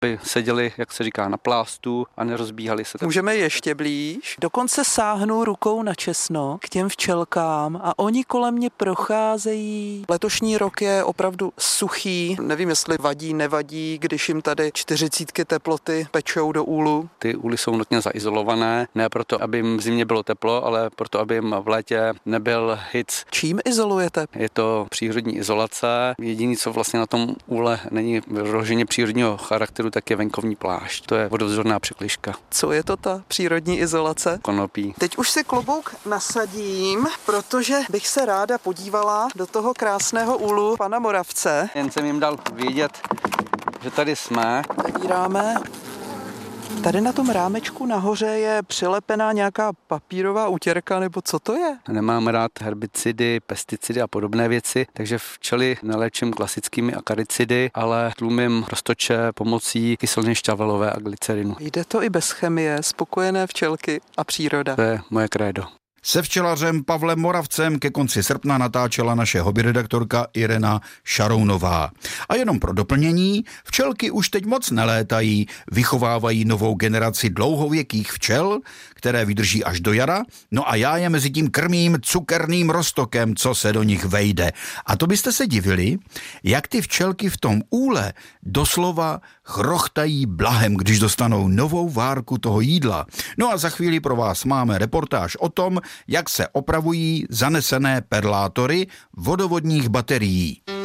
by seděli, jak se říká, na plástu a nerozbíhali se. Můžeme ještě blíž. Dokonce sáhnu rukou na česno k těm včelkám a oni kolem mě procházejí. Letošní rok je opravdu suchý. Nevím, jestli vadí, nevadí, když jim tady 40 teploty pečou do úlu. Ty úly jsou nutně zaizolované, ne proto, aby jim v zimě bylo teplo, ale proto, aby jim v létě nebyl hic. Čím izolujete? Je to přírodní izolace. Jediné, co vlastně na tom úle není vyloženě přírodního charakteru, tak je venkovní plášť. To je vodovzorná překližka. Co je to ta přírodní izolace? Konopí. Teď už si klobouk nasadím, protože bych se ráda podívala do toho krásného úlu pana Moravce. Jen jsem jim dal vědět, že tady jsme. Zavíráme. Tady na tom rámečku nahoře je přilepená nějaká papírová utěrka, nebo co to je? Nemám rád herbicidy, pesticidy a podobné věci, takže včely neléčím klasickými akaricidy, ale tlumím roztoče pomocí kyseliny šťavelové a glycerinu. Jde to i bez chemie, spokojené včelky a příroda. To je moje krédo. Se včelařem Pavlem Moravcem ke konci srpna natáčela naše hobbyredaktorka Irena Šarounová. A jenom pro doplnění, včelky už teď moc nelétají, vychovávají novou generaci dlouhověkých včel, které vydrží až do jara, no a já je mezi tím krmím cukerným roztokem, co se do nich vejde. A to byste se divili, jak ty včelky v tom úle doslova chrochtají blahem, když dostanou novou várku toho jídla. No a za chvíli pro vás máme reportáž o tom, jak se opravují zanesené perlátory vodovodních baterií.